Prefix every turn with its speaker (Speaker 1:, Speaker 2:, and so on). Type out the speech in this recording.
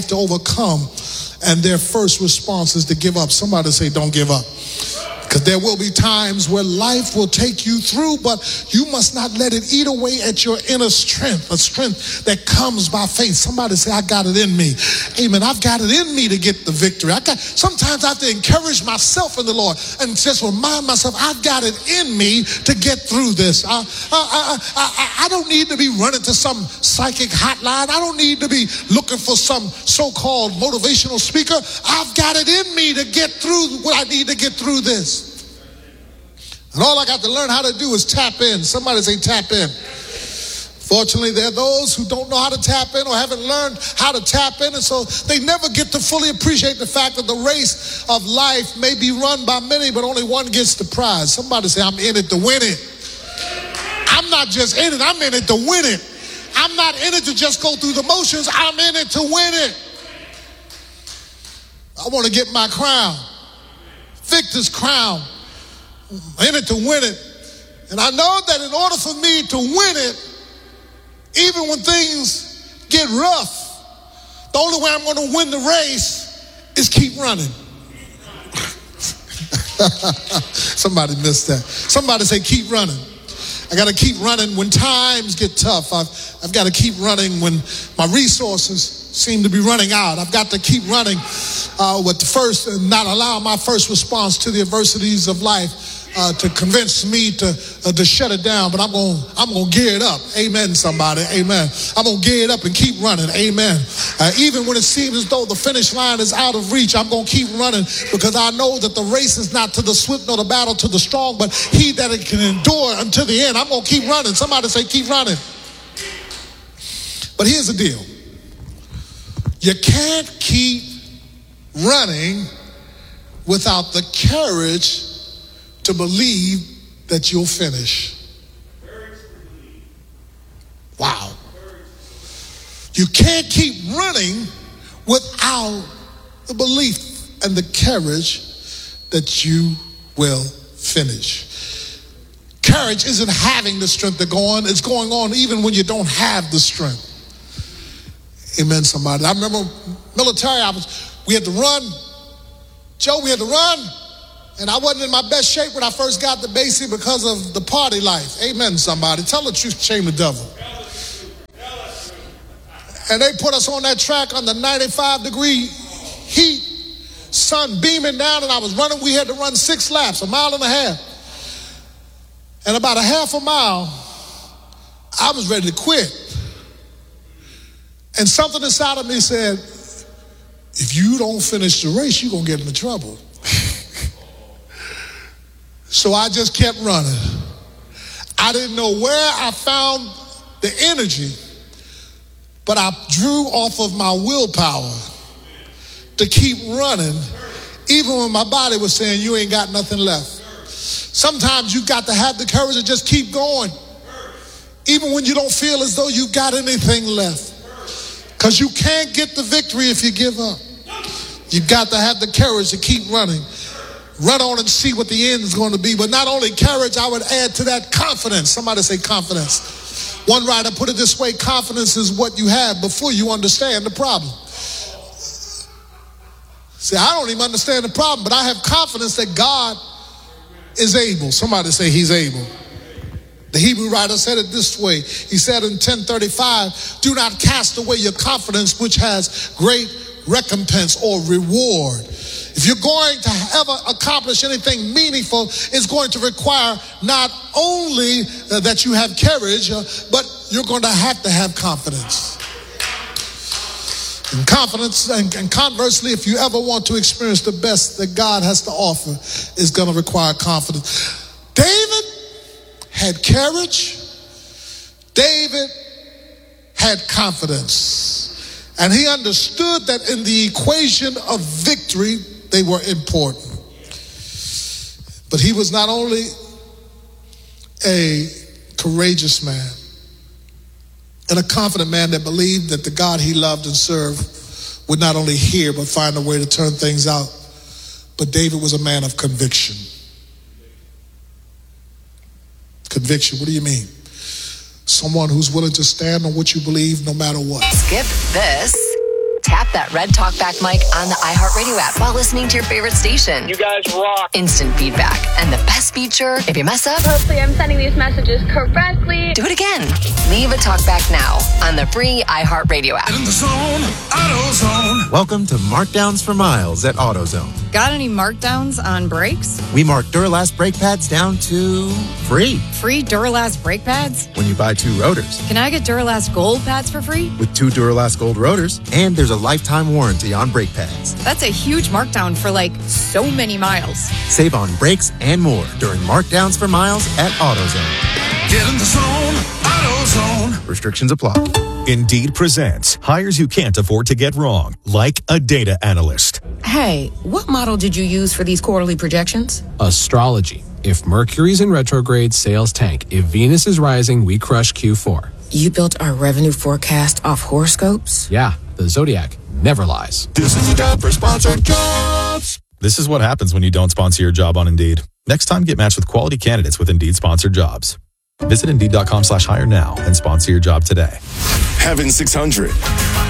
Speaker 1: to overcome, and their first response is to give up. Somebody say, don't give up. Because there will be times where life will take you through, but you must not let it eat away at your inner strength, a strength that comes by faith. Somebody say, I got it in me. Amen. I've got it in me to get the victory. Sometimes I have to encourage myself in the Lord and just remind myself, I've got it in me to get through this. I don't need to be running to some psychic hotline. I don't need to be looking for some so-called motivational speaker. I've got it in me to get through what I need to get through this. And all I got to learn how to do is tap in. Somebody say tap in. Fortunately, there are those who don't know how to tap in or haven't learned how to tap in, and so they never get to fully appreciate the fact that the race of life may be run by many, but only one gets the prize. Somebody say, I'm in it to win it. I'm not just in it, I'm in it to win it. I'm not in it to just go through the motions, I'm in it to win it. I want to get my crown, victor's crown. In it to win it. And I know that in order for me to win it, even when things get rough, the only way I'm going to win the race is keep running. Somebody missed that. Somebody say keep running. I got to keep running when times get tough. I've got to keep running when my resources seem to be running out. I've got to keep running with the first and not allow my first response to the adversities of life to convince me to shut it down, but I'm gonna gear it up. Amen, somebody. Amen. I'm gonna gear it up and keep running. Amen. Even when it seems as though the finish line is out of reach, I'm gonna keep running because I know that the race is not to the swift nor the battle to the strong, but he that it can endure until the end. I'm gonna keep running. Somebody say keep running. But here's the deal. You can't keep running without the courage to believe that you'll finish. Wow. You can't keep running without the belief and the courage that you will finish. Courage isn't having the strength to go on. It's going on even when you don't have the strength. Amen, somebody. I remember military, we had to run. Joe, we had to run. And I wasn't in my best shape when I first got to basic because of the party life. Amen, somebody. Tell the truth, shame the devil. And they put us on that track under 95-degree heat, sun beaming down, and I was running. We had to run 6 laps, 1.5 miles. And about a half a mile, I was ready to quit. And something inside of me said, if you don't finish the race, you're going to get into trouble. So I just kept running. I didn't know where I found the energy, but I drew off of my willpower to keep running, even when my body was saying, you ain't got nothing left. Sometimes you got to have the courage to just keep going, even when you don't feel as though you got anything left. Because you can't get the victory if you give up. You got to have the courage to keep running. Run on and see what the end is going to be. But not only courage, I would add to that confidence. Somebody say confidence. One writer put it this way: confidence is what you have before you understand the problem. See, I don't even understand the problem, but I have confidence that God is able. Somebody say he's able. The Hebrew writer said it this way. He said in 10:35, do not cast away your confidence, which has great recompense or reward. If you're going to ever accomplish anything meaningful, it's going to require not only that you have courage, but you're going to have confidence. And confidence, and conversely, if you ever want to experience the best that God has to offer, it's going to require confidence. David had courage. David had confidence. And he understood that in the equation of victory, they were important. But he was not only a courageous man and a confident man that believed that the God he loved and served would not only hear but find a way to turn things out, but David was a man of conviction. Conviction, what do you mean? Someone who's willing to stand on what you believe no matter what.
Speaker 2: Skip this. tap that red talkback mic on the iHeartRadio app while listening to your favorite station.
Speaker 3: You guys rock.
Speaker 2: Instant feedback. And the best feature, if you mess up,
Speaker 4: hopefully I'm sending these messages correctly.
Speaker 2: do it again. Leave a talkback now on the free iHeartRadio app.
Speaker 5: In the zone, AutoZone.
Speaker 6: Welcome to Markdowns for Miles at AutoZone.
Speaker 7: Got any markdowns on brakes?
Speaker 6: We mark Duralast brake pads down to free
Speaker 7: Free Duralast brake pads?
Speaker 6: when you buy 2 rotors.
Speaker 7: Can I get Duralast Gold pads for free?
Speaker 6: With 2 Duralast Gold rotors, and there's a lifetime warranty on brake pads.
Speaker 7: That's a huge markdown for so many miles.
Speaker 6: Save on brakes and more during Markdowns for Miles at AutoZone.
Speaker 5: Get in the zone, AutoZone.
Speaker 6: Restrictions apply.
Speaker 8: Indeed presents hires you can't afford to get wrong, like a data analyst.
Speaker 9: Hey, what model did you use for these quarterly projections?
Speaker 10: Astrology. If Mercury's in retrograde, sales tank. If Venus is rising, we crush Q4.
Speaker 9: You built our revenue forecast off horoscopes?
Speaker 10: Yeah, the Zodiac never lies.
Speaker 5: This is the time for sponsored jobs.
Speaker 8: This is what happens when you don't sponsor your job on Indeed. Next time, get matched with quality candidates with Indeed sponsored jobs. Visit Indeed.com/hire now and sponsor your job today.
Speaker 5: Heaven 600.